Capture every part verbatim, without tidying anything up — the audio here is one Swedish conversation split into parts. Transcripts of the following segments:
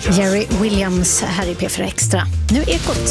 Jerry Williams här i P fyra Extra. Nu Ekot.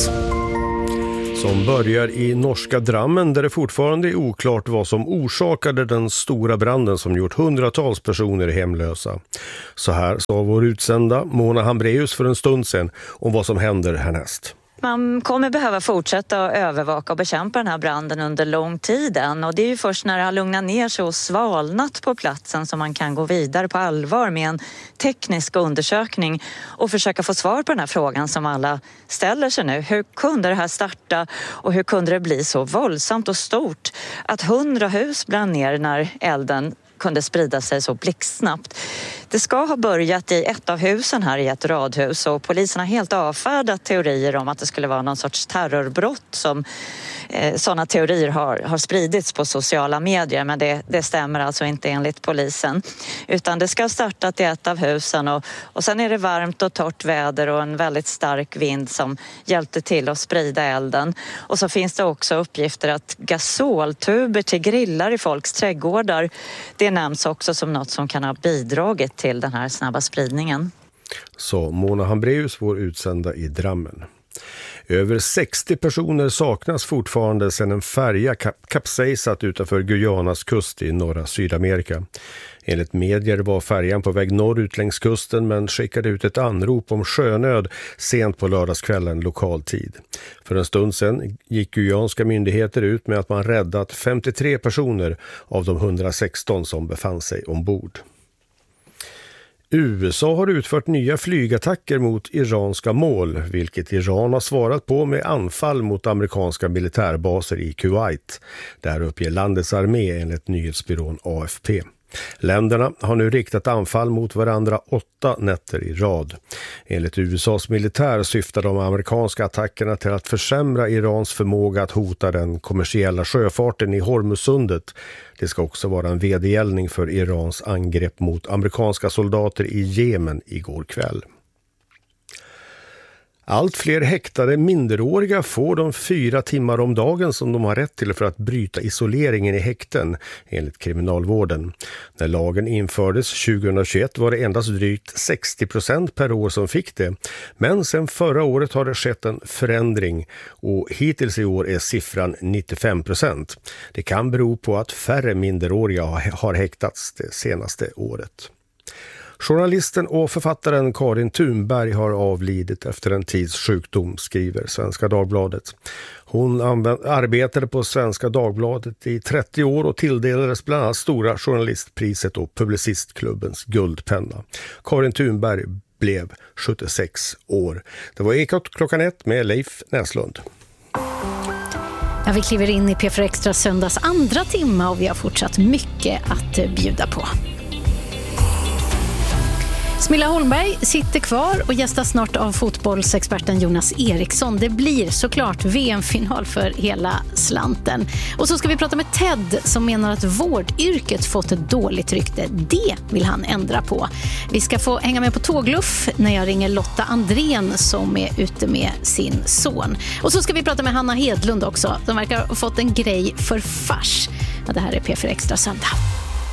Som börjar i norska Drammen där det fortfarande är oklart vad som orsakade den stora branden som gjort hundratals personer hemlösa. Så här sa vår utsända Mona Hambreus för en stund sedan om vad som händer härnäst. Man kommer behöva fortsätta att övervaka och bekämpa den här branden under lång tid än. Och det är ju först när det har lugnat ner sig och svalnat på platsen som man kan gå vidare på allvar med en teknisk undersökning och försöka få svar på den här frågan som alla ställer sig nu. Hur kunde det här starta och hur kunde det bli så våldsamt och stort att hundra hus brann ner när elden kunde sprida sig så blixtsnabbt? Det ska ha börjat i ett av husen här i ett radhus och polisen har helt avfärdat teorier om att det skulle vara någon sorts terrorbrott som eh, sådana teorier har, har spridits på sociala medier, men det, det stämmer alltså inte enligt polisen. Utan det ska ha startat i ett av husen och, och sen är det varmt och torrt väder och en väldigt stark vind som hjälpte till att sprida elden. Och så finns det också uppgifter att gasoltuber till grillar i folks trädgårdar, det nämns också som något som kan ha bidragit till den här snabba spridningen. Så Mona Hambreus, vår utsända i Drammen. Över sextio personer saknas fortfarande sedan en färja kap- kapsejsat utanför Guyanas kust i norra Sydamerika. Enligt medier var färjan på väg norrut längs kusten men skickade ut ett anrop om sjönöd sent på lördagskvällen lokal tid. För en stund sedan gick guyanska myndigheter ut med att man räddat femtiotre personer av de hundrasexton som befann sig ombord. U S A har utfört nya flygattacker mot iranska mål, vilket Iran har svarat på med anfall mot amerikanska militärbaser i Kuwait. Där uppger landets armé enligt nyhetsbyrån A F P. Länderna har nu riktat anfall mot varandra åtta nätter i rad. Enligt U S A:s militär syftar de amerikanska attackerna till att försämra Irans förmåga att hota den kommersiella sjöfarten i Hormuzsundet. Det ska också vara en vedergällning för Irans angrepp mot amerikanska soldater i Jemen igår kväll. Allt fler häktade minderåriga får de fyra timmar om dagen som de har rätt till för att bryta isoleringen i häkten, enligt kriminalvården. När lagen infördes tjugohundratjugoett var det endast drygt sextio procent per år som fick det. Men sedan förra året har det skett en förändring och hittills i år är siffran nittiofem procent. Det kan bero på att färre minderåriga har häktats det senaste året. Journalisten och författaren Karin Thunberg har avlidit efter en tids sjukdom, skriver Svenska Dagbladet. Hon arbetade på Svenska Dagbladet i trettio år och tilldelades bland annat Stora journalistpriset och Publicistklubbens guldpenna. Karin Thunberg blev sjuttiosex år. Det var Ekot klockan ett med Leif Näslund. Ja, vi kliver in i P fyra Extra söndags andra timme och vi har fortsatt mycket att bjuda på. Smilla Holmberg sitter kvar och gästas snart av fotbollsexperten Jonas Eriksson. Det blir såklart V M-final för hela slanten. Och så ska vi prata med Ted som menar att vårdyrket fått ett dåligt rykte. Det vill han ändra på. Vi ska få hänga med på tågluff när jag ringer Lotta Andrén som är ute med sin son. Och så ska vi prata med Hanna Hedlund också. De verkar ha fått en grej för fars. Ja, det här är P fyra Extra söndag.